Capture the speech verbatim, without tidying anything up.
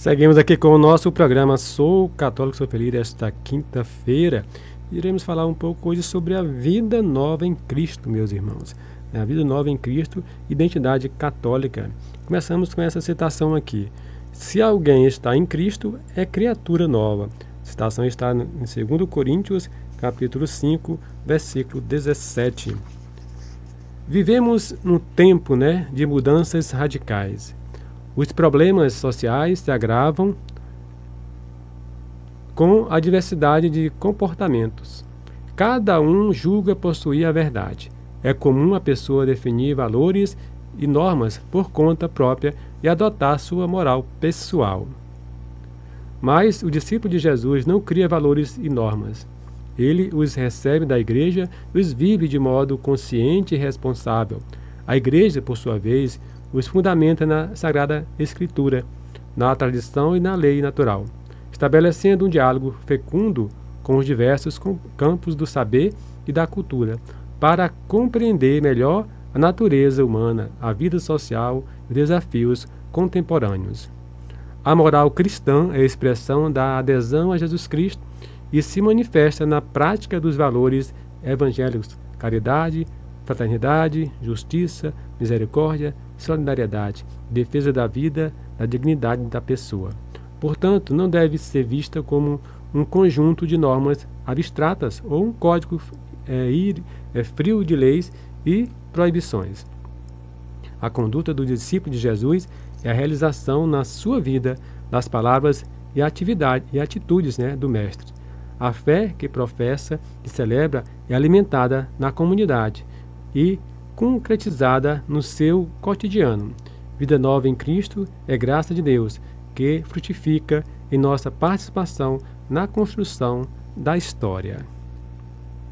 Seguimos aqui com o nosso programa Sou Católico, Sou Feliz, esta quinta-feira. Iremos falar um pouco hoje sobre a vida nova em Cristo, meus irmãos. A vida nova em Cristo, identidade católica. Começamos com essa citação aqui. Se alguém está em Cristo, é criatura nova. A citação está em segundo Coríntios, capítulo cinco, versículo dezessete. Vivemos num tempo, né, de mudanças radicais. Os problemas sociais se agravam com a diversidade de comportamentos. Cada um julga possuir a verdade. É comum a pessoa definir valores e normas por conta própria e adotar sua moral pessoal. Mas o discípulo de Jesus não cria valores e normas. Ele os recebe da igreja e os vive de modo consciente e responsável. A igreja, por sua vez, os fundamenta na Sagrada Escritura, na tradição e na lei natural, estabelecendo um diálogo fecundo com os diversos campos do saber e da cultura, para compreender melhor a natureza humana, a vida social e os desafios contemporâneos. A moral cristã é a expressão da adesão a Jesus Cristo e se manifesta na prática dos valores evangélicos: caridade, fraternidade, justiça, misericórdia, solidariedade, defesa da vida, da dignidade da pessoa. Portanto, não deve ser vista como um conjunto de normas abstratas ou um código é, ir, é, frio de leis e proibições. A conduta do discípulo de Jesus é a realização na sua vida das palavras e atividade e atitudes, né, do Mestre. A fé que professa e celebra é alimentada na comunidade e concretizada no seu cotidiano. Vida nova em Cristo é graça de Deus, que frutifica em nossa participação na construção da história.